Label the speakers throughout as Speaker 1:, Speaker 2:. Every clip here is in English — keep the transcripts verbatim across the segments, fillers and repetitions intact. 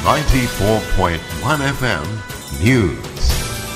Speaker 1: ninety-four point one F M News.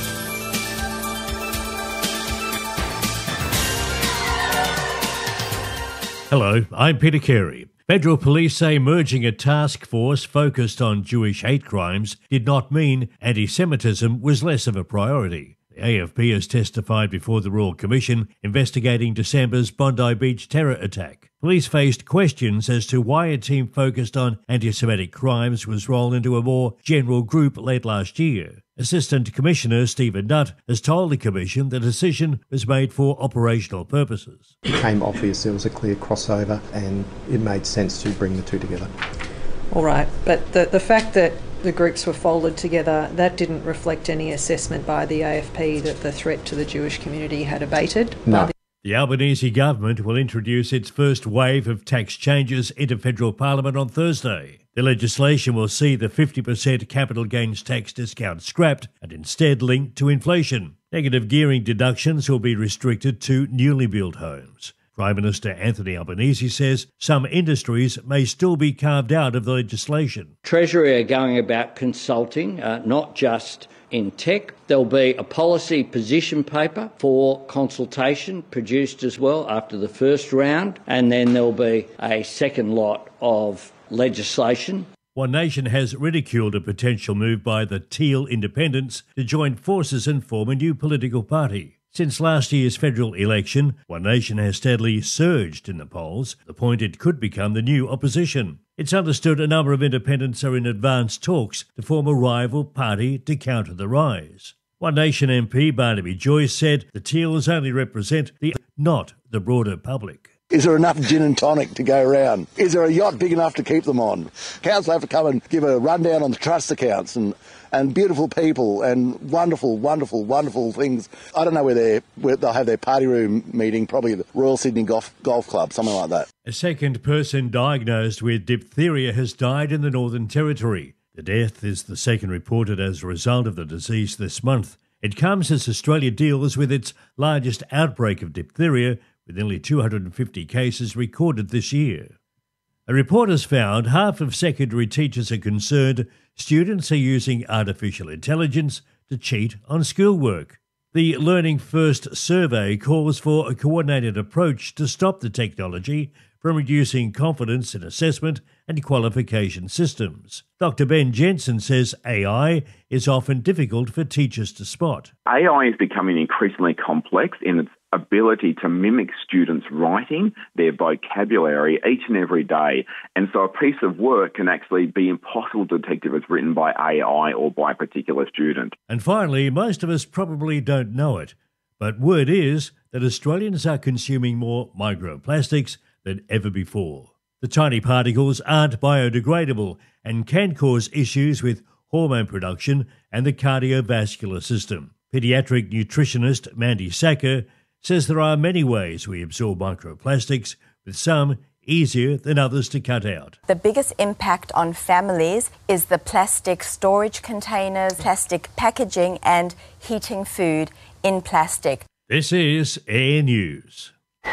Speaker 2: Hello, I'm Peter Carey. Federal police say merging a task force focused on Jewish hate crimes did not mean anti-Semitism was less of a priority. The A F P has testified before the Royal Commission investigating December's Bondi Beach terror attack. Police faced questions as to why a team focused on anti-Semitic crimes was rolled into a more general group late last year. Assistant Commissioner Stephen Nutt has told the Commission the decision was made for operational purposes.
Speaker 3: It became obvious there was a clear crossover and it made sense to bring the two together.
Speaker 4: All right, but the, the fact that the groups were folded together, that didn't reflect any assessment by the A F P that the threat to the Jewish community had abated?
Speaker 3: No.
Speaker 4: The-
Speaker 2: The Albanese government will introduce its first wave of tax changes into federal parliament on Thursday. The legislation will see the fifty percent capital gains tax discount scrapped and instead linked to inflation. Negative gearing deductions will be restricted to newly built homes. Prime Minister Anthony Albanese says some industries may still be carved out of the legislation.
Speaker 5: Treasury are going about consulting, uh, not just in tech. There'll be a policy position paper for consultation produced as well after the first round, and then there'll be a second lot of legislation.
Speaker 2: One Nation has ridiculed a potential move by the Teal Independents to join forces and form a new political party. Since last year's federal election, One Nation has steadily surged in the polls, the point it could become the new opposition. It's understood a number of independents are in advanced talks to form a rival party to counter the rise. One Nation M P Barnaby Joyce said the Teals only represent the, not the broader public.
Speaker 6: Is there enough gin and tonic to go around? Is there a yacht big enough to keep them on? Council have to come and give a rundown on the trust accounts and, and beautiful people and wonderful, wonderful, wonderful things. I don't know where, they're, where they'll have their party room meeting, probably the Royal Sydney Golf, Golf Club, something like that.
Speaker 2: A second person diagnosed with diphtheria has died in the Northern Territory. The death is the second reported as a result of the disease this month. It comes as Australia deals with its largest outbreak of diphtheria, with nearly two hundred fifty cases recorded this year. A report has found half of secondary teachers are concerned students are using artificial intelligence to cheat on schoolwork. The Learning First survey calls for a coordinated approach to stop the technology from reducing confidence in assessment and qualification systems. Doctor Ben Jensen says A I is often difficult for teachers to spot.
Speaker 7: A I is becoming increasingly complex in its ability to mimic students' writing, their vocabulary each and every day. And so a piece of work can actually be impossible to detect if it's written by A I or by a particular student.
Speaker 2: And finally, most of us probably don't know it, but word is that Australians are consuming more microplastics than ever before. The tiny particles aren't biodegradable and can cause issues with hormone production and the cardiovascular system. Pediatric nutritionist Mandy Sacker says there are many ways we absorb microplastics, with some easier than others to cut out.
Speaker 8: The biggest impact on families is the plastic storage containers, plastic packaging and heating food in plastic.
Speaker 2: This is Air News.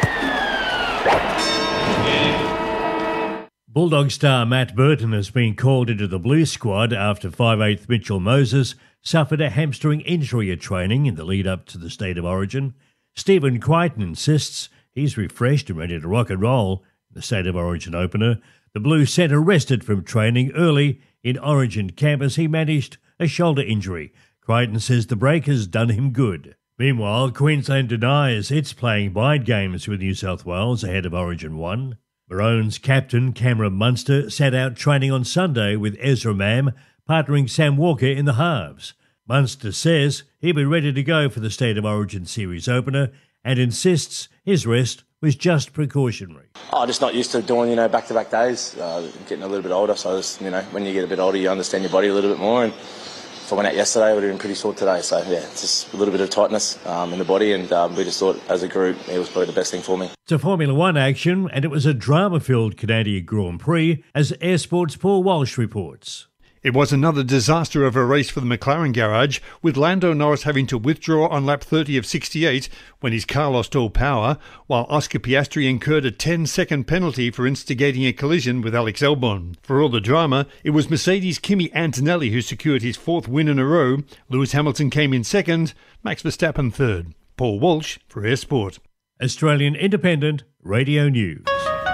Speaker 2: Bulldog star Matt Burton has been called into the Blue squad after five eighth Mitchell Moses suffered a hamstring injury at training in the lead-up to the State of Origin. Stephen Crichton insists he's refreshed and ready to rock and roll in the State of Origin opener. The Blue centre rested from training early in Origin camp as he managed a shoulder injury. Crichton says the break has done him good. Meanwhile, Queensland denies it's playing mind games with New South Wales ahead of Origin one. Maroons captain Cameron Munster sat out training on Sunday with Ezra Mam, partnering Sam Walker in the halves. Munster says he'll be ready to go for the State of Origin series opener and insists his rest was just precautionary.
Speaker 9: Oh, just not used to doing, you know, back-to-back days, uh, getting a little bit older, so just, you know, when you get a bit older you understand your body a little bit more, and if I went out yesterday I would have been pretty sore today, so yeah, it's just a little bit of tightness um, in the body, and um, we just thought as a group it was probably the best thing for me.
Speaker 2: To Formula One action, and it was a drama-filled Canadian Grand Prix, as Air Sports' Paul Walsh reports.
Speaker 10: It was another disaster of a race for the McLaren garage, with Lando Norris having to withdraw on lap thirty of sixty-eight when his car lost all power, while Oscar Piastri incurred a ten-second penalty for instigating a collision with Alex Albon. For all the drama, it was Mercedes' Kimi Antonelli who secured his fourth win in a row. Lewis Hamilton came in second, Max Verstappen third. Paul Walsh for Air Sport.
Speaker 2: Australian Independent Radio News.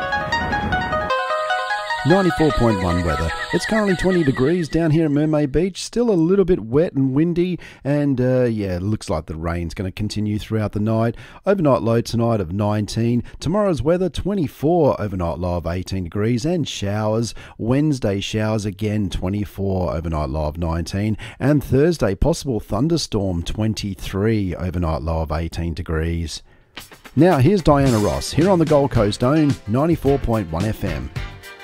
Speaker 11: ninety-four point one weather. It's currently twenty degrees down here at Mermaid Beach. Still a little bit wet and windy, and uh, yeah, it looks like the rain's going to continue throughout the night. Overnight low tonight of nineteen. Tomorrow's weather twenty-four. Overnight low of eighteen degrees and showers. Wednesday showers again twenty-four. Overnight low of nineteen. And Thursday possible thunderstorm twenty-three. Overnight low of eighteen degrees. Now here's Diana Ross here on the Gold Coast Own ninety-four point one F M.